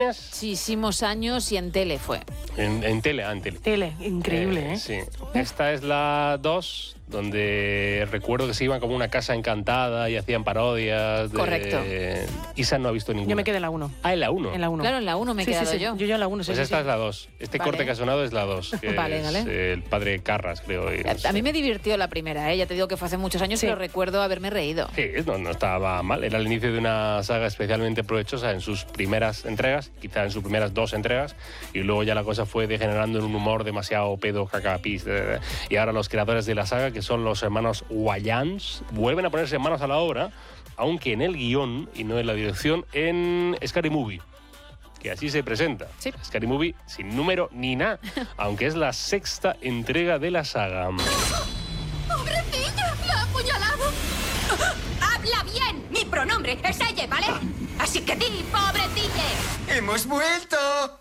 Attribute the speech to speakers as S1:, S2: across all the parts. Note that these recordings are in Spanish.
S1: Muchísimos años y en tele fue.
S2: En tele.
S3: Tele, increíble, ¿eh?
S2: Sí. Esta es la 2, donde recuerdo que se iban como una casa encantada y hacían parodias.
S1: Correcto.
S2: Isa no ha visto ninguna.
S3: Yo me quedé en la 1.
S2: Ah, en la 1.
S3: En la 1.
S1: Claro, en la 1 me he quedado yo.
S3: Yo en la 1, sí.
S2: Pues esta es la 2. Este
S1: Vale.
S2: corte que ha sonado es la 2. Que
S1: Vale.
S2: es el padre Carras, creo. Y
S1: A mí me divirtió la primera, ¿eh? Ya te digo que fue hace muchos años,
S3: Sí.
S1: pero recuerdo haberme reído.
S2: Sí, no estaba mal. Era el inicio de una saga especialmente provechosa en sus primeras entregas, quizá en sus primeras 2 entregas, y luego ya la cosa fue degenerando en un humor demasiado pedo, cacapis. Y ahora los creadores de la saga, que son los hermanos Wayans, vuelven a ponerse manos a la obra, aunque en el guión y no en la dirección, en Scary Movie, que así se presenta.
S1: Sí.
S2: Scary Movie sin número ni nada, aunque es la 6ª entrega de la saga.
S4: ¡Pobrecilla! ¡La ha apuñalado! ¡Habla bien! Mi pronombre es ella, ¿vale? Así que di, pobrecilla.
S5: ¡Hemos vuelto!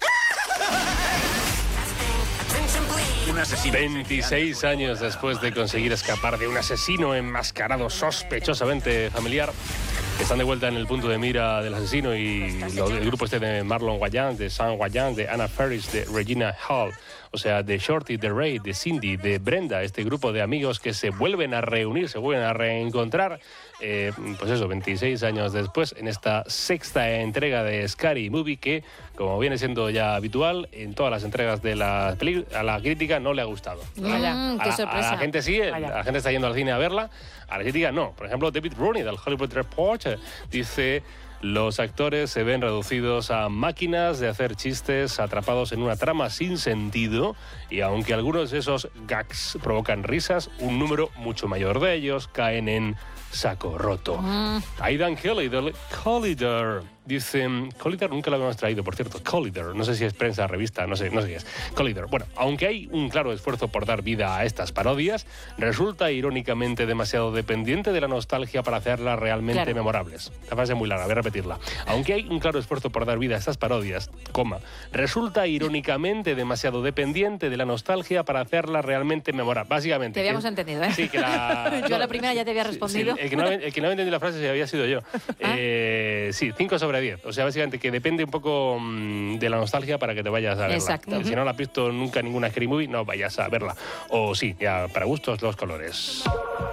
S6: Un asesino.
S2: 26 años después de conseguir escapar de un asesino enmascarado sospechosamente familiar, están de vuelta en el punto de mira del asesino y el grupo este de Marlon Wayans, de Sam Wayans, de Anna Faris, de Regina Hall, o sea, de Shorty, de Ray, de Cindy, de Brenda, este grupo de amigos que se vuelven a reunir, se vuelven a reencontrar, pues eso, 26 años después, en esta 6ª entrega de Scary Movie que, como viene siendo ya habitual, en todas las entregas de la película, a la crítica no le ha gustado.
S1: Qué sorpresa.
S2: A la gente sí, la gente está yendo al cine a verla, a la crítica no. Por ejemplo, David Rooney del Hollywood Reporter dice: los actores se ven reducidos a máquinas de hacer chistes atrapados en una trama sin sentido, y aunque algunos de esos gags provocan risas, un número mucho mayor de ellos caen en saco roto. Aidan Kelly del Collider dice: Collider nunca lo habíamos traído, por cierto. Collider, no sé si es prensa, revista, no sé qué es. Collider. Bueno, aunque hay un claro esfuerzo por dar vida a estas parodias, resulta irónicamente demasiado dependiente de la nostalgia para hacerlas realmente memorables. La frase es muy larga, voy a repetirla. Aunque hay un claro esfuerzo por dar vida a estas parodias, resulta irónicamente demasiado dependiente de la nostalgia para hacerlas realmente memorables. Básicamente.
S1: Te habíamos entendido, ¿eh?
S2: Sí, que la...
S1: Yo a la primera ya te había respondido.
S2: Sí, el que no había entendido la frase había sido yo. Sí, 5 sobre 10. O sea, básicamente que depende un poco de la nostalgia para que te vayas a verla.
S1: Exacto.
S2: Si no la has visto nunca ninguna Scary Movie, no vayas a verla. O sí, ya para gustos los colores.